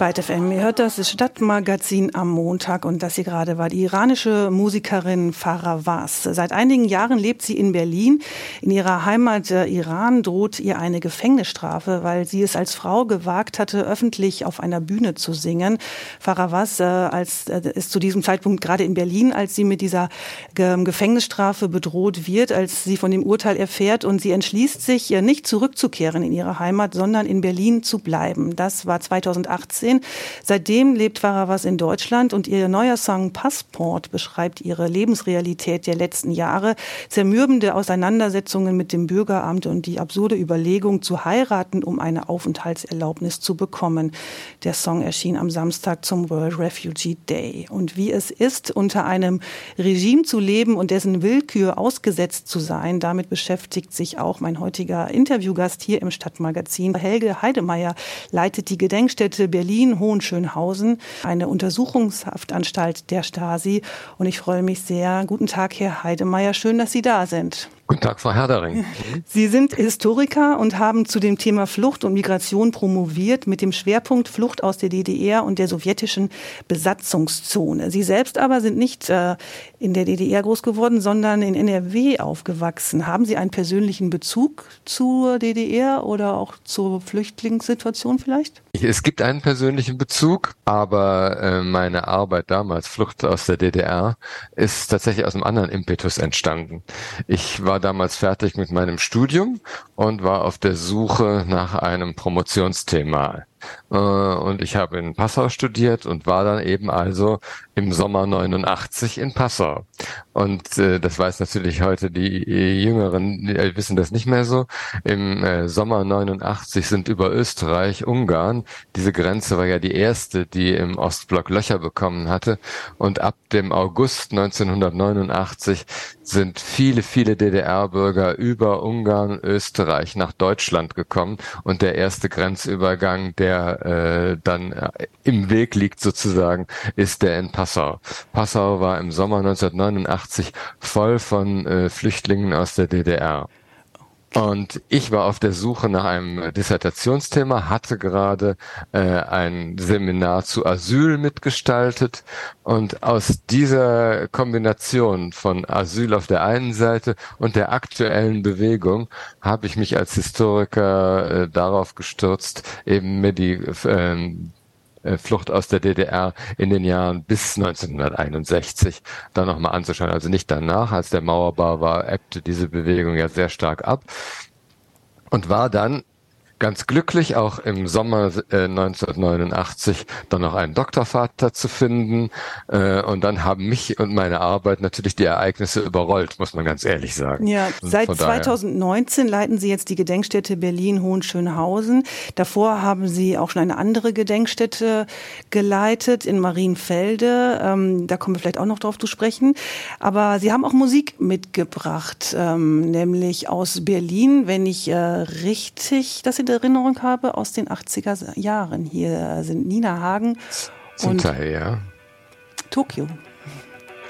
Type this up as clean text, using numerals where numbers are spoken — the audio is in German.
Byte FM. Ihr hört das Stadtmagazin am Montag und das hier gerade war die iranische Musikerin Farawaz. Seit einigen Jahren lebt sie in Berlin. In ihrer Heimat Iran droht ihr eine Gefängnisstrafe, weil sie es als Frau gewagt hatte, öffentlich auf einer Bühne zu singen. Farawaz ist zu diesem Zeitpunkt gerade in Berlin, als sie mit dieser Gefängnisstrafe bedroht wird, als sie von dem Urteil erfährt, und sie entschließt sich, nicht zurückzukehren in ihre Heimat, sondern in Berlin zu bleiben. Das war 2018. Seitdem lebt Farawaz in Deutschland und ihr neuer Song Passport beschreibt ihre Lebensrealität der letzten Jahre. Zermürbende Auseinandersetzungen mit dem Bürgeramt und die absurde Überlegung zu heiraten, um eine Aufenthaltserlaubnis zu bekommen. Der Song erschien am Samstag zum World Refugee Day. Und wie es ist, unter einem Regime zu leben und dessen Willkür ausgesetzt zu sein, damit beschäftigt sich auch mein heutiger Interviewgast hier im Stadtmagazin. Helge Heidemeyer leitet die Gedenkstätte Berlin-Hohenschönhausen, eine Untersuchungshaftanstalt der Stasi. Und ich freue mich sehr. Guten Tag, Herr Heidemeyer. Schön, dass Sie da sind. Guten Tag, Frau Herdering. Sie sind Historiker und haben zu dem Thema Flucht und Migration promoviert mit dem Schwerpunkt Flucht aus der DDR und der sowjetischen Besatzungszone. Sie selbst aber sind nicht in der DDR groß geworden, sondern in NRW aufgewachsen. Haben Sie einen persönlichen Bezug zur DDR oder auch zur Flüchtlingssituation vielleicht? Es gibt einen persönlichen Bezug, aber meine Arbeit damals, Flucht aus der DDR, ist tatsächlich aus einem anderen Impetus entstanden. Ich war damals fertig mit meinem Studium und war auf der Suche nach einem Promotionsthema. Und ich habe in Passau studiert und war dann eben also im Sommer 89 in Passau. Und das weiß natürlich heute die Jüngeren, die wissen das nicht mehr so. Im Sommer 89 sind über Österreich, Ungarn, diese Grenze war ja die erste, die im Ostblock Löcher bekommen hatte. Und ab dem August 1989 sind viele, viele DDR-Bürger über Ungarn, Österreich nach Deutschland gekommen. Und der erste Grenzübergang, der dann im Weg liegt sozusagen, ist der in Passau. Passau war im Sommer 1989 voll von Flüchtlingen aus der DDR. Und ich war auf der Suche nach einem Dissertationsthema, hatte gerade ein Seminar zu Asyl mitgestaltet, und aus dieser Kombination von Asyl auf der einen Seite und der aktuellen Bewegung habe ich mich als Historiker darauf gestürzt, eben mir die Flucht aus der DDR in den Jahren bis 1961 dann nochmal anzuschauen. Also nicht danach, als der Mauerbau war, ebbte diese Bewegung ja sehr stark ab und war dann ganz glücklich, auch im Sommer 1989 dann noch einen Doktorvater zu finden. Und dann haben mich und meine Arbeit natürlich die Ereignisse überrollt, muss man ganz ehrlich sagen. Ja, seit 2019 leiten Sie jetzt die Gedenkstätte Berlin-Hohenschönhausen. Davor haben Sie auch schon eine andere Gedenkstätte geleitet in Marienfelde. Da kommen wir vielleicht auch noch drauf zu sprechen. Aber Sie haben auch Musik mitgebracht, nämlich aus Berlin, wenn ich richtig das in Erinnerung habe, aus den 80er Jahren. Hier sind Nina Hagen zum und Teil, ja. Tokio.